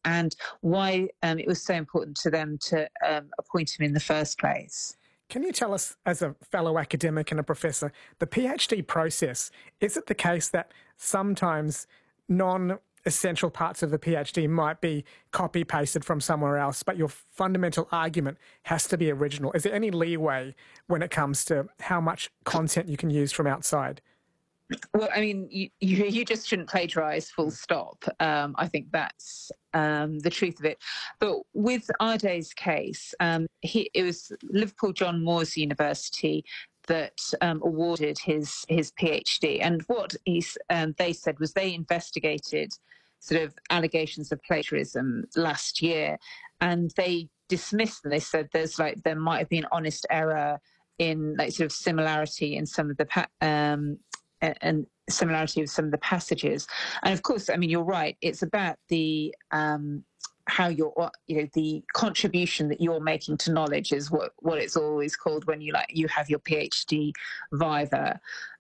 and why it was so important to them to appoint him in the first place. Can you tell us, as a fellow academic and a professor, the PhD process, is it the case that sometimes non-essential parts of the PhD might be copy-pasted from somewhere else, but your fundamental argument has to be original? Is there any leeway when it comes to how much content you can use from outside? Well, I mean, you just shouldn't plagiarise, full stop. I think that's the truth of it. But with Arday's case, it was Liverpool John Moores University that awarded his PhD. And what they said was they investigated sort of allegations of plagiarism last year, and they dismissed them. They said there might have been honest error in sort of similarity in some of the and similarity of some of the passages. And of course, I mean, you're right. It's about the how the contribution that you're making to knowledge is what it's always called when you have your PhD viva.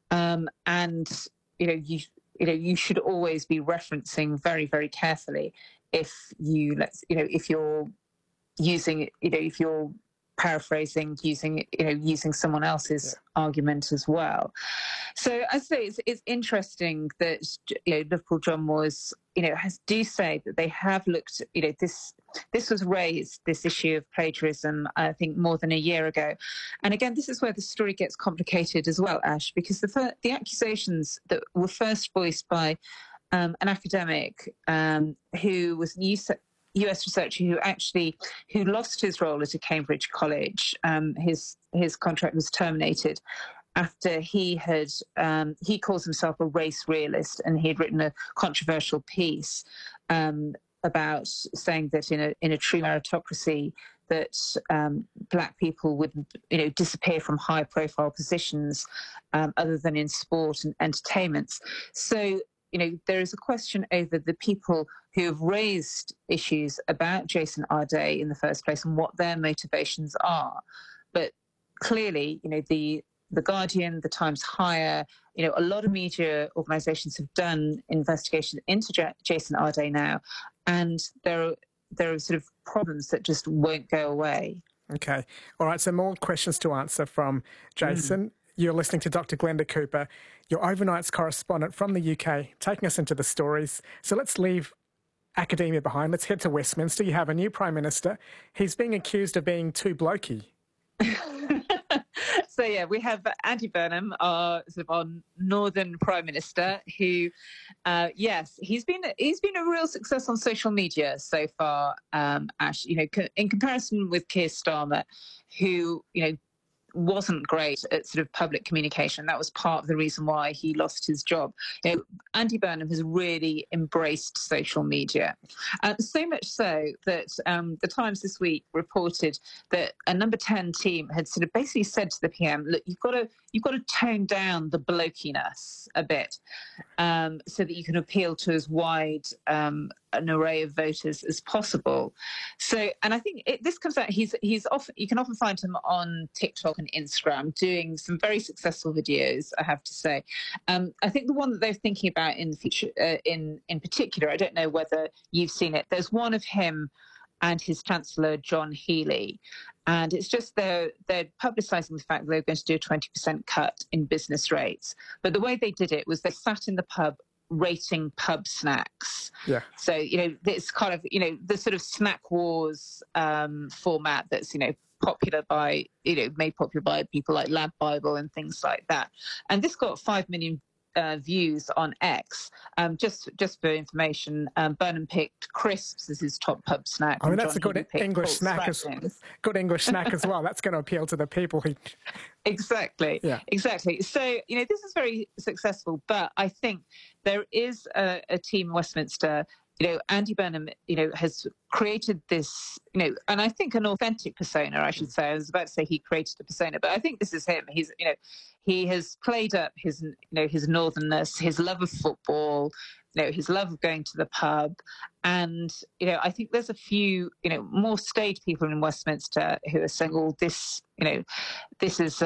And you should always be referencing very, very carefully if you're using if you're paraphrasing using someone else's argument as well. So I say it's interesting that Liverpool John Moores do say that they have looked. This was raised, this issue of plagiarism, I think more than a year ago, and again this is where the story gets complicated as well, Ash, because the accusations that were first voiced by an academic who was US researcher who lost his role at a Cambridge college. His contract was terminated after he calls himself a race realist, and he had written a controversial piece about saying that in a true meritocracy that black people would disappear from high profile positions other than in sport and entertainments. So there is a question over the people who have raised issues about Jason Arday in the first place and what their motivations are. But clearly, the Guardian, the Times Higher, a lot of media organisations have done investigations into Jason Arday now, and there are sort of problems that just won't go away. Okay. All right, so more questions to answer from Jason. You're listening to Dr. Glenda Cooper, your overnights correspondent from the UK, taking us into the stories. So let's leave academia behind. Let's head to Westminster. You have a new Prime Minister. He's being accused of being too blokey. So, we have Andy Burnham, our Northern Prime Minister, who, he's been a real success on social media so far, Ash, in comparison with Keir Starmer, who, wasn't great at sort of public communication. That was part of the reason why he lost his job. Andy Burnham has really embraced social media, so much so that the Times this week reported that a Number 10 team had sort of basically said to the PM, "Look, you've got to tone down the blokiness a bit, so that you can appeal to as wide an array of voters as possible." So, and I think this comes out. He's often, you can often find him on TikTok and Instagram doing some very successful videos, I have to say. I think the one that they're thinking about in the future, in particular, I don't know whether you've seen it. There's one of him and his Chancellor John Healey, and it's just they're publicising the fact that they're going to do a 20% cut in business rates. But the way they did it was they sat in the pub rating pub snacks. Yeah. So, it's kind of, the sort of snack wars format that's, popular by, made popular by people like Lab Bible and things like that. And this got 5 million views on X. Just for information, Burnham picked crisps as his top pub snack. I mean, that's a good English snack as well. That's going to appeal to the people who... Exactly. Yeah. Exactly. So, this is very successful, but I think there is a team in Westminster. Andy Burnham, has created this, and I think an authentic persona, I should say. I was about to say he created a persona, but I think this is him. He's, he has played up his, his northernness, his love of football, his love of going to the pub. And, I think there's a few, more staid people in Westminster who are saying, "Oh, this, this is,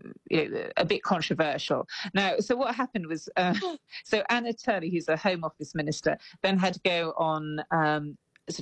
a bit controversial." Now, so what happened was, so Anna Turley, who's a Home Office minister, then had to go on